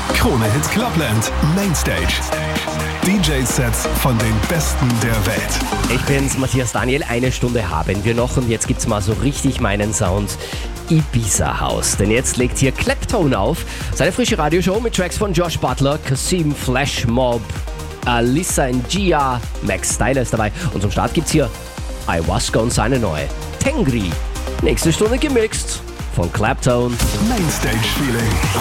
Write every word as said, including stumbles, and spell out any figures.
Krone Hits Clubland Mainstage. D J-Sets von den Besten der Welt. Ich bin's, Matthias Daniel. Eine Stunde haben wir noch und jetzt gibt's mal so richtig meinen Sound. Ibiza House. Denn jetzt legt hier Claptone auf. Seine frische Radioshow mit Tracks von Josh Butler, Kasim, Flash Mob, Alyssa Njia, Max Styler ist dabei. Und zum Start gibt's hier Ayahuasca und seine neue Tengri. Nächste Stunde gemixt von Claptone. Mainstage Feeling.